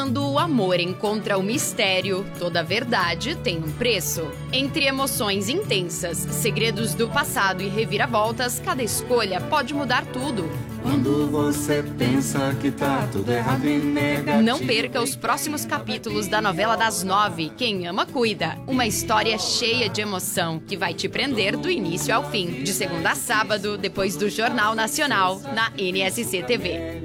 Quando o amor encontra o mistério, toda verdade tem um preço. Entre emoções intensas, segredos do passado e reviravoltas, cada escolha pode mudar tudo. Quando você pensa que tá tudo errado e negativo. Não perca os próximos capítulos da novela das 9, Quem Ama Cuida. Uma história cheia de emoção que vai te prender do início ao fim. De segunda a sábado, depois do Jornal Nacional, na NSC TV.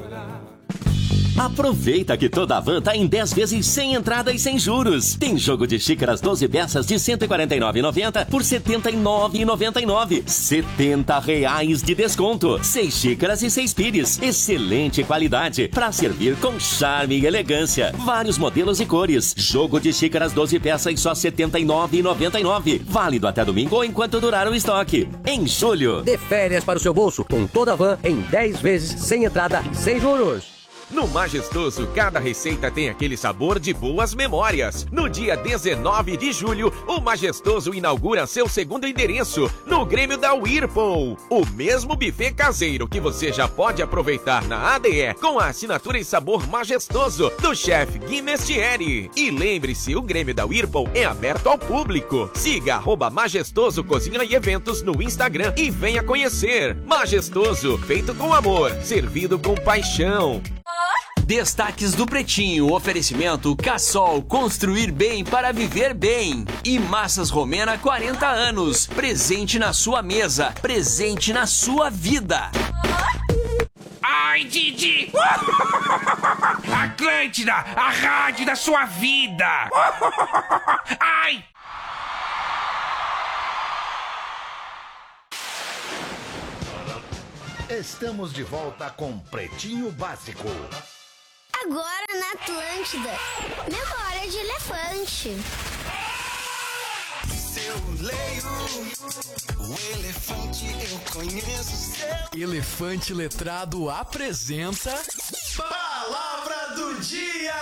Aproveita que toda a van tá em 10 vezes sem entrada e sem juros. Tem jogo de xícaras 12 peças de R$ 149,90 por R$ 79,99. R$ 70 de desconto. 6 xícaras e 6 pires. Excelente qualidade para servir com charme e elegância. Vários modelos e cores. Jogo de xícaras 12 peças só R$ 79,99. Válido até domingo ou enquanto durar o estoque. Em julho. Dê férias para o seu bolso com toda a van em 10 vezes sem entrada e sem juros. No Majestoso, cada receita tem aquele sabor de boas memórias. No dia 19 de julho, o Majestoso inaugura seu segundo endereço, no Grêmio da Whirlpool. O mesmo buffet caseiro que você já pode aproveitar na ADE, com a assinatura e sabor majestoso do chefe Gui Mestieri. E lembre-se, o Grêmio da Whirlpool é aberto ao público. Siga @Majestoso Cozinha e Eventos no Instagram e venha conhecer. Majestoso, feito com amor, servido com paixão. Destaques do Pretinho, oferecimento Cassol, construir bem para viver bem. E Massas Romena, 40 anos, presente na sua mesa, presente na sua vida. Ai, Didi! Atlântida, a rádio da sua vida! Ai! Estamos de volta com Pretinho Básico. Agora na Atlântida, memória de elefante. Seu leio, o elefante eu conheço seu. Elefante Letrado apresenta Palavra do Dia!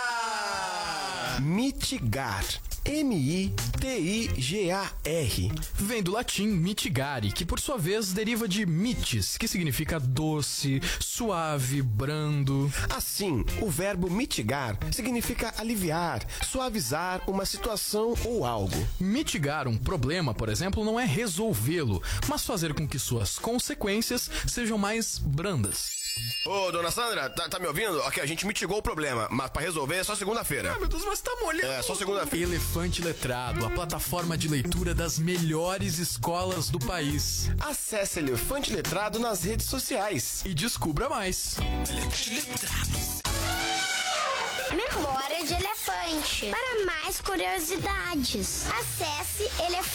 Mitigar. M-I-T-I-G-A-R. Vem do latim mitigare, que por sua vez deriva de mitis, que significa doce, suave, brando. Assim, o verbo mitigar significa aliviar, suavizar uma situação ou algo. Mitigar um problema, por exemplo, não é resolvê-lo, mas fazer com que suas consequências sejam mais brandas. Ô, dona Sandra, tá me ouvindo? Ok, a gente mitigou o problema, mas pra resolver é só segunda-feira. Ah, meu Deus, mas tá molhando. É, só segunda-feira. Elefante Letrado, a plataforma de leitura das melhores escolas do país. Acesse Elefante Letrado nas redes sociais. E descubra mais. Memória de elefante. Para mais curiosidades, acesse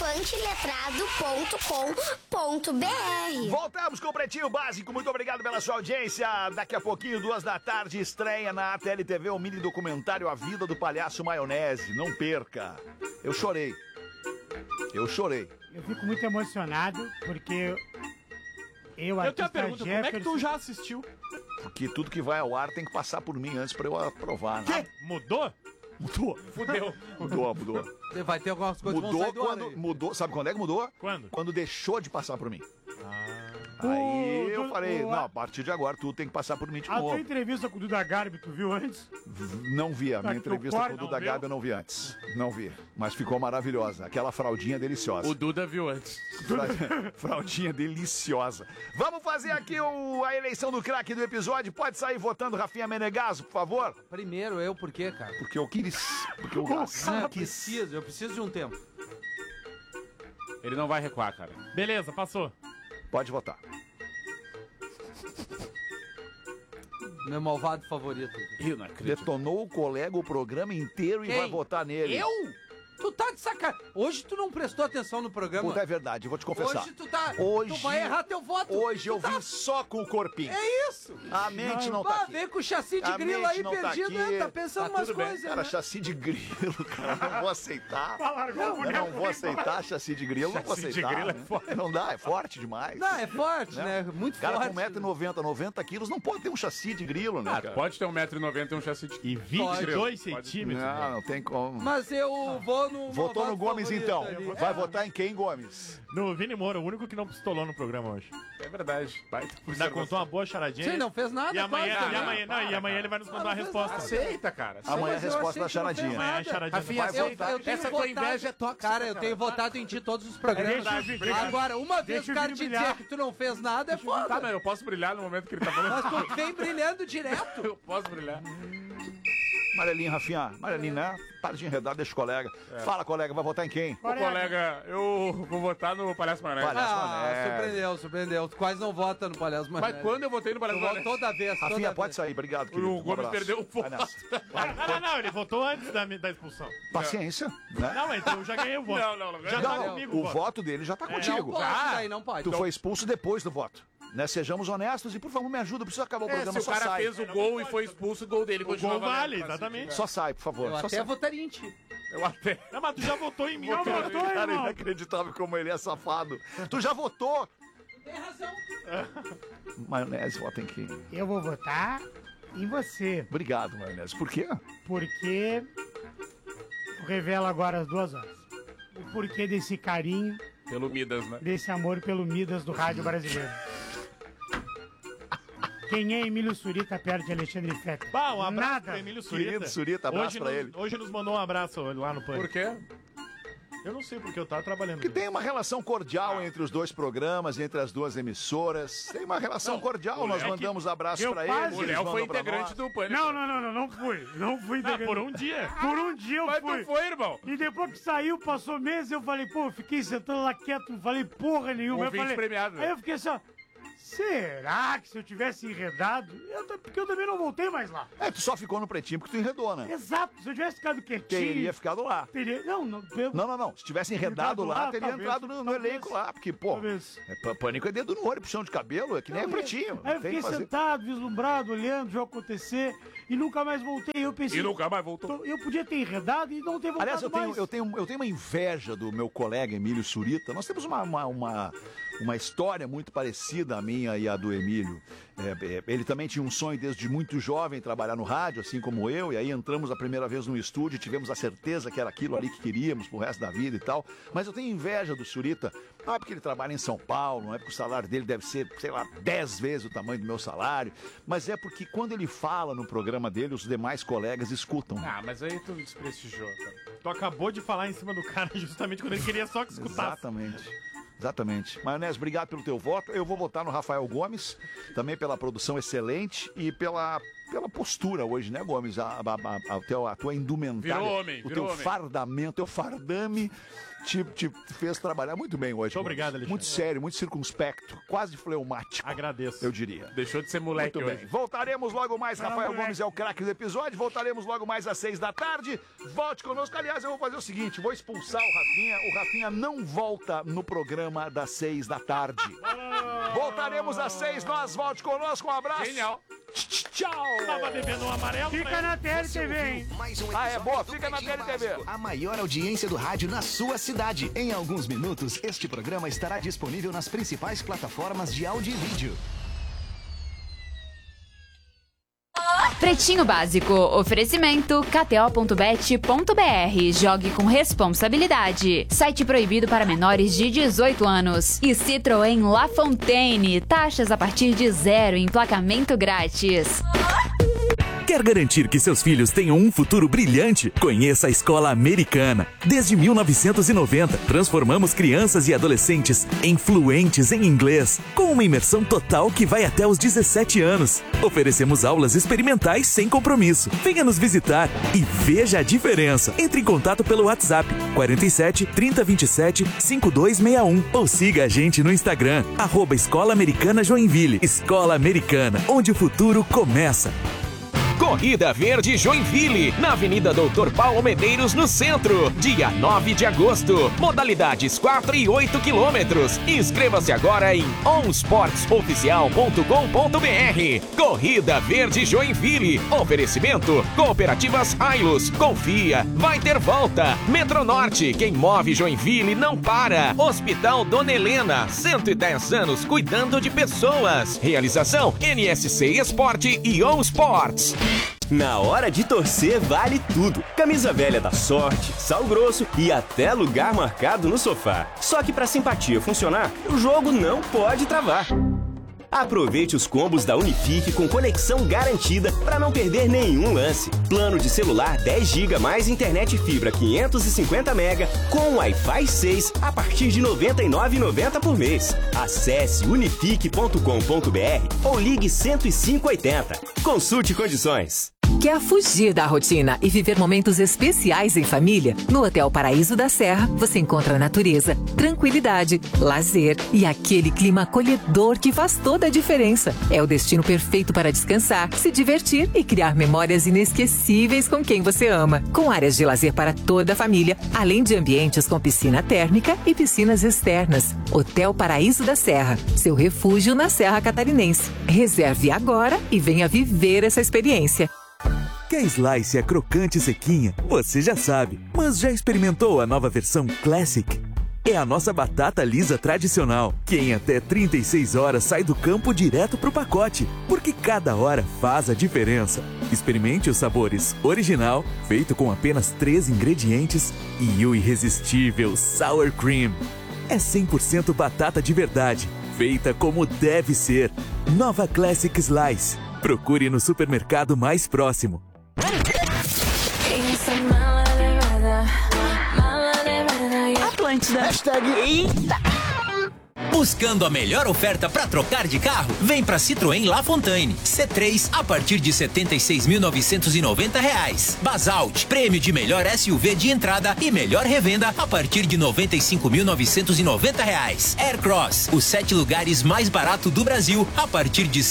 elefanteletrado.com.br. Voltamos com o Pretinho Básico. Muito obrigado pela sua audiência. Daqui a pouquinho, 2h, estreia na ATL-TV o mini documentário A Vida do Palhaço Maionese. Não perca. Eu chorei. Eu fico muito emocionado porque eu tenho a pergunta, como é que tu já assistiu? Porque tudo que vai ao ar tem que passar por mim antes pra eu aprovar, né? Mudou? Mudou. Fudeu. Mudou. Vai ter algumas coisas que vão sair do ar aí. Mudou. Sabe quando é que mudou? Quando? Quando deixou de passar por mim. Aí eu falei, não, a partir de agora tudo tem que passar por mim de novo. A tua entrevista com o Duda Garbi, tu viu antes? Não vi, a minha entrevista com o Duda Garbi eu não vi antes. Não vi, mas ficou maravilhosa. Aquela fraldinha deliciosa. O Duda viu antes. Fraldinha deliciosa. Vamos fazer aqui a eleição do craque do episódio. Pode sair votando Rafinha Menegaso, por favor? Primeiro eu, por quê, cara? Porque eu quis. Porque eu preciso de um tempo. Ele não vai recuar, cara. Beleza, passou. Pode votar. Meu malvado favorito. Eu não acredito. Detonou o colega o programa inteiro e vai votar nele. Eu? Tu tá de sacanagem. Hoje tu não prestou atenção no programa. Puta, é verdade, vou te confessar. Hoje tu tá... Hoje, tu vai errar teu voto. Hoje eu vim só com o corpinho. É isso. A mente não tá aqui. Vem com o chassi de grilo aí perdido, né? Tá pensando umas coisas, cara, né? chassi de grilo, cara, não vou aceitar. Eu não vou aceitar chassi de grilo, não vou aceitar. Chassi de grilo é forte. Não dá, é forte demais. Não, é forte, né? Muito forte. Cara com 1,90m, 90 quilos, não pode ter um chassi de grilo, né, cara? Pode ter 1,90m e um chassi de... E 22 centímetros. Não tem como. Mas eu vou no... Votou no Gomes, favorito então. ali. Vai votar em quem, Gomes? No Vini Moura, o único que não pistolou no programa hoje. É verdade. Ainda contou uma boa charadinha. Sim, não fez nada. E amanhã, quase, e amanhã ele vai nos mandar a resposta. Aceita, cara. Amanhã é a resposta da charadinha. Amanhã é a charadinha. Rafinha, essa tua inveja é tóxica. Cara, eu tenho votado em ti todos os programas. Agora, uma vez o cara te dizer que tu não fez nada, é foda. Tá, mas eu posso brilhar no momento que ele tá falando. Mas tu vem brilhando direto. Eu posso brilhar. Amarelinho, Rafinha. Amarelinho, né? Para de enredar, deixa o colega. Fala, colega, vai votar em quem? Ô, colega, eu vou votar no Palhaço Maionese. Surpreendeu. Tu quase não vota no Palhaço Maionese. Mas quando eu votei no Palhaço Maionese? Toda vez. Rafinha, pode sair, obrigado, querido. O Gomes perdeu o voto. Não, ele votou antes da expulsão. Paciência, né? Não, então eu já ganhei o voto. Não. Já tá comigo o voto dele já tá contigo. Não pode. Tu foi expulso depois do voto. Né? Sejamos honestos e, por favor, me ajuda. Preciso acabar o programa, se o cara fez o gol e foi expulso, o gol dele continua valendo. Vale, exatamente. Só sai, por favor. Eu até votaria em ti. Eu até. Não, mas tu já votou em mim. Não votou, cara, inacreditável como ele é safado. Tu já votou. Tem razão. Maionese, vota em quem? Eu vou votar em você. Obrigado, Maionese. Por quê? Porque eu revelo agora às 2 horas. O porquê desse carinho, Pelo Midas, né? desse amor pelo Midas do rádio brasileiro. Quem é Emílio Surita perto de Alexandre Fetter? Bah, um abraço Nada. pro Emílio Surita. Querido Surita, abraço pra ele. Hoje nos mandou um abraço lá no Pânico. Por quê? Eu não sei, porque eu tava trabalhando. Que tem uma relação cordial entre os dois programas, entre as duas emissoras. Tem uma relação cordial, nós mandamos abraços pra ele. O Léo foi integrante do Pânico. Não fui. Não fui integrante. Por um dia. Por um dia eu Mas fui. tu foi, irmão. E depois que saiu, passou meses, eu falei, pô, eu fiquei sentando lá quieto, não falei porra nenhuma. Ouvinte premiado, né? Aí eu fiquei assim, ó, será que se eu tivesse enredado? Porque eu também não voltei mais lá. Tu só ficou no Pretinho porque tu enredou, né? Exato, se eu tivesse ficado quietinho... Teria ficado lá. Não. Se tivesse enredado lá, teria entrado no elenco lá. Porque, pô, Pânico é dedo no olho, puxão de cabelo, é que nem Pretinho. Aí eu fiquei sentado, vislumbrado, olhando o jogo acontecer e nunca mais voltei. Eu pensei... E nunca mais voltou. Eu podia ter enredado e não ter voltado. Aliás, eu tenho uma inveja do meu colega Emílio Surita. Nós temos uma história muito parecida a minha e a do Emílio. Ele também tinha um sonho desde muito jovem trabalhar no rádio, assim como eu, e aí entramos a primeira vez no estúdio, tivemos a certeza que era aquilo ali que queríamos pro resto da vida e tal. Mas eu tenho inveja do Surita, não é porque ele trabalha em São Paulo, não é porque o salário dele deve ser, sei lá, 10 vezes o tamanho do meu salário, mas é porque quando ele fala no programa dele, os demais colegas escutam. Ah, mas aí tu desprestigiou, cara. Tu acabou de falar em cima do cara justamente quando ele queria só que escutasse. Exatamente. Maionese, obrigado pelo teu voto. Eu vou votar no Rafael Gomes, também pela produção excelente e pela postura hoje, né, Gomes? A tua indumentária. Virou teu homem. fardamento, teu fardame te fez trabalhar muito bem hoje. Muito obrigado, Alexandre. Muito sério, muito circunspecto, quase fleumático. Agradeço. Eu diria. Deixou de ser moleque Muito hoje. bem. Voltaremos logo mais. Rafael Gomes é o craque do episódio. Voltaremos logo mais às 6 da tarde. Volte conosco. Aliás, eu vou fazer o seguinte: vou expulsar o Rafinha. O Rafinha não volta no programa das 6 da tarde. Voltaremos às 6. Volte conosco. Um abraço. Genial. Tchau. Tava devendo um amarelo. Fica na TLTV, hein? É boa. Fica na TLTV. A maior audiência do rádio na sua cidade. Em alguns minutos, este programa estará disponível nas principais plataformas de áudio e vídeo. Pretinho Básico, oferecimento kto.bet.br, jogue com responsabilidade, site proibido para menores de 18 anos e Citroën La Fontaine, taxas a partir de 0, emplacamento grátis. Quer garantir que seus filhos tenham um futuro brilhante? Conheça a Escola Americana. Desde 1990, transformamos crianças e adolescentes em fluentes em inglês, com uma imersão total que vai até os 17 anos. Oferecemos aulas experimentais sem compromisso. Venha nos visitar e veja a diferença. Entre em contato pelo WhatsApp 47 3027 5261 ou siga a gente no Instagram, @Escola Americana Joinville. Escola Americana, onde o futuro começa. Corrida Verde Joinville, na Avenida Doutor Paulo Medeiros, no centro, dia 9 de agosto. Modalidades 4 e 8 quilômetros. Inscreva-se agora em onsportsoficial.com.br. Corrida Verde Joinville. Oferecimento Cooperativas Ailos. Confia, vai ter volta. Metronorte, quem move Joinville não para. Hospital Dona Helena, 110 anos cuidando de pessoas. Realização NSC Esporte e On Sports. Na hora de torcer, vale tudo. Camisa velha da sorte, sal grosso e até lugar marcado no sofá. Só que pra simpatia funcionar, o jogo não pode travar. Aproveite os combos da Unifique com conexão garantida para não perder nenhum lance. Plano de celular 10 GB mais internet fibra 550 MB com Wi-Fi 6 a partir de R$ 99,90 por mês. Acesse unifique.com.br ou ligue 10580. Consulte condições. Quer fugir da rotina e viver momentos especiais em família? No Hotel Paraíso da Serra, você encontra natureza, tranquilidade, lazer e aquele clima acolhedor que faz toda a diferença. É o destino perfeito para descansar, se divertir e criar memórias inesquecíveis com quem você ama. Com áreas de lazer para toda a família, além de ambientes com piscina térmica e piscinas externas. Hotel Paraíso da Serra, seu refúgio na Serra Catarinense. Reserve agora e venha viver essa experiência. Quer slice a crocante e sequinha? Você já sabe, mas já experimentou a nova versão Classic? É a nossa batata lisa tradicional, que em até 36 horas sai do campo direto pro pacote, porque cada hora faz a diferença. Experimente os sabores original, feito com apenas 3 ingredientes, e o irresistível Sour Cream. É 100% batata de verdade, feita como deve ser. Nova Classic Slice. Procure no supermercado mais próximo. Atlântida. Eita! Buscando a melhor oferta para trocar de carro? Vem para Citroën La Fontaine. C3 a partir de R$ 76.990. Basalt, prêmio de melhor SUV de entrada e melhor revenda a partir de R$ 95.990. Aircross, os 7 lugares mais barato do Brasil a partir de R$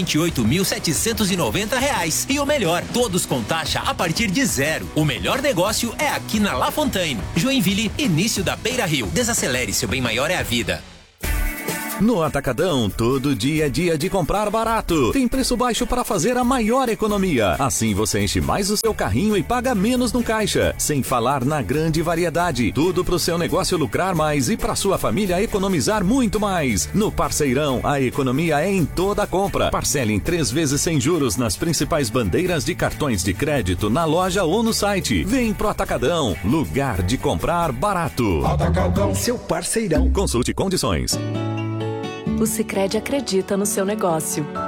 128.790. E o melhor, todos com taxa a partir de 0. O melhor negócio é aqui na La Fontaine. Joinville, início da Beira Rio. Desacelere, seu bem maior é a vida. No Atacadão, todo dia é dia de comprar barato. Tem preço baixo para fazer a maior economia. Assim você enche mais o seu carrinho e paga menos no caixa. Sem falar na grande variedade. Tudo para o seu negócio lucrar mais e para sua família economizar muito mais. No Parceirão, a economia é em toda a compra. Parcele em 3 vezes sem juros nas principais bandeiras de cartões de crédito na loja ou no site. Vem pro Atacadão, lugar de comprar barato. Atacadão, seu parceirão. Consulte condições. O Sicredi acredita no seu negócio.